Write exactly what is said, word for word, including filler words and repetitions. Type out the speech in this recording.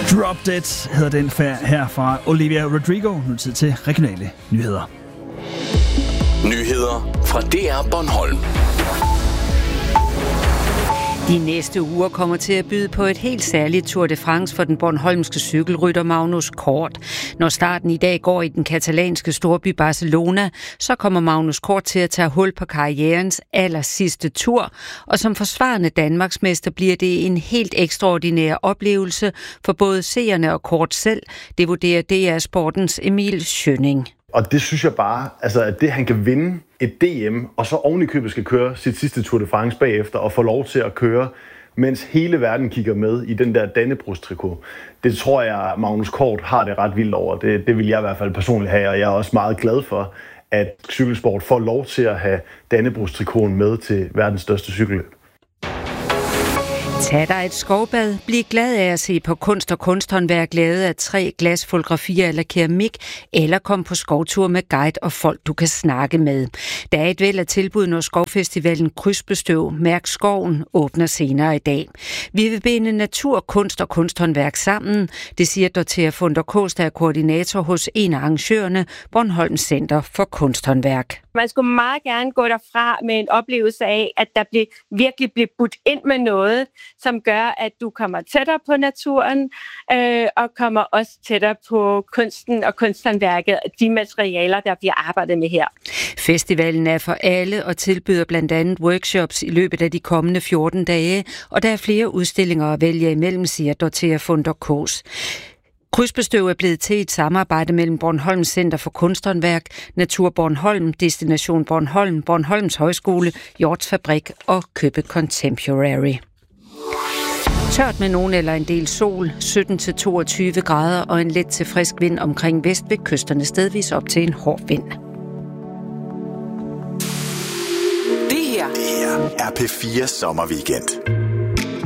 Drop Dead hedder den her fra Olivia Rodrigo. Nu tid til regionale nyheder. Nyheder fra D R Bornholm. De næste uger kommer til at byde på et helt særligt Tour de France for den bornholmske cykelrytter Magnus Cort. Når starten i dag går i den katalanske storby Barcelona, så kommer Magnus Cort til at tage hul på karrierens aller sidste tur. Og som forsvarende Danmarksmester bliver det en helt ekstraordinær oplevelse for både seerne og Cort selv. Det vurderer D R Sportens Emil Schønning. Og det synes jeg bare, altså at det han kan vinde et D M, og så oven i købet skal køre sit sidste Tour de France bagefter, og få lov til at køre, mens hele verden kigger med i den der Dannebrogstrikot. Det tror jeg, Magnus Cort har det ret vildt over. Det, det vil jeg i hvert fald personligt have, og jeg er også meget glad for, at cykelsport får lov til at have Dannebrogstrikoten med til verdens største cykelløb. Tag dig et skovbad. Bliv glad af at se på kunst og kunsthåndværk lavet af træ, glas, fotografier eller keramik, eller kom på skovtur med guide og folk, du kan snakke med. Der er et væld af tilbud, når skovfestivalen Krydsbestøv Mærk Skoven åbner senere i dag. Vi vil binde natur, kunst og kunsthåndværk sammen. Det siger Dorthea Funder Kaas, der er koordinator hos en af arrangørerne, Bornholms Center for Kunsthåndværk. Man skulle meget gerne gå derfra med en oplevelse af, at der bliver, virkelig bliver budt ind med noget, som gør, at du kommer tættere på naturen, øh, og kommer også tættere på kunsten og kunsthåndværket, de materialer, der bliver arbejdet med her. Festivalen er for alle og tilbyder blandt andet workshops i løbet af de kommende fjorten dage, og der er flere udstillinger at vælge imellem, siger Dorthea Funder Kaas. Krydsbestøv er blevet til et samarbejde mellem Bornholms Center for Kunsthåndværk, Natur Bornholm, Destination Bornholm, Bornholms Højskole, Hjorts Fabrik og Købe Contemporary. Tørt med nogen eller en del sol, sytten til toogtyve grader og en let til frisk vind omkring vest ved kysterne, stedvis op til en hård vind. Det her, det her er P fire Sommerweekend.